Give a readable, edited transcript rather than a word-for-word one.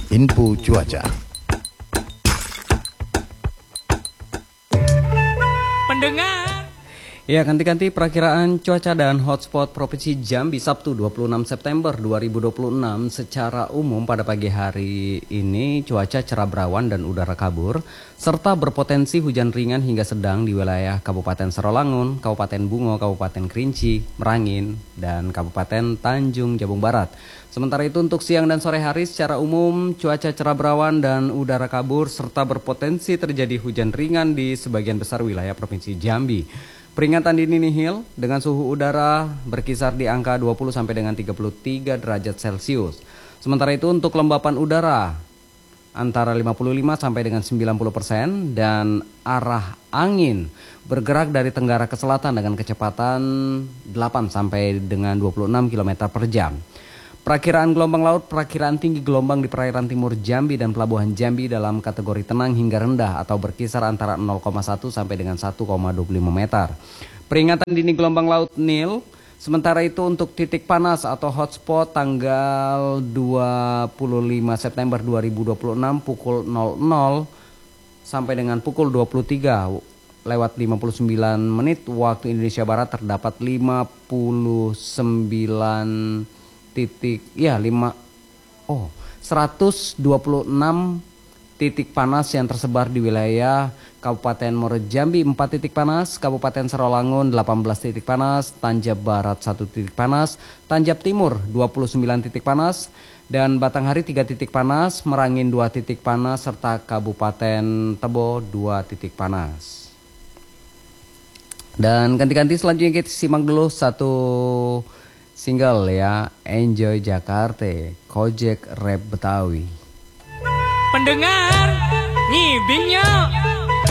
Info cuaca. Pendengar. Ya, ganti-ganti perakiraan cuaca dan hotspot Provinsi Jambi Sabtu 26 September 2026. Secara umum pada pagi hari ini cuaca cerah berawan dan udara kabur serta berpotensi hujan ringan hingga sedang di wilayah Kabupaten Serolangun, Kabupaten Bungo, Kabupaten Kerinci, Merangin, dan Kabupaten Tanjung Jabung Barat. Sementara itu untuk siang dan sore hari secara umum cuaca cerah berawan dan udara kabur serta berpotensi terjadi hujan ringan di sebagian besar wilayah Provinsi Jambi. Peringatan dini nihil dengan suhu udara berkisar di angka 20 sampai dengan 33 derajat Celcius. Sementara itu untuk kelembapan udara antara 55 sampai dengan 90% dan arah angin bergerak dari tenggara ke selatan dengan kecepatan 8 sampai dengan 26 km per jam. Perakiraan gelombang laut, perakiraan tinggi gelombang di perairan timur Jambi dan pelabuhan Jambi dalam kategori tenang hingga rendah atau berkisar antara 0,1 sampai dengan 1,25 meter. Peringatan dini gelombang laut nil. Sementara itu untuk titik panas atau hotspot tanggal 25 September 2026 pukul 00 sampai dengan pukul 23 lewat 59 menit waktu Indonesia Barat terdapat 126 titik panas yang tersebar di wilayah Kabupaten Muaro Jambi 4 titik panas, Kabupaten Serolangun 18 titik panas, Tanjab Barat 1 titik panas, Tanjab Timur 29 titik panas, dan Batanghari 3 titik panas, Merangin 2 titik panas, serta Kabupaten Tebo 2 titik panas. Dan ganti-ganti selanjutnya kita simak dulu satu single ya, Enjoy Jakarta, Kojek Rap Betawi. Pendengar, ngibingnya.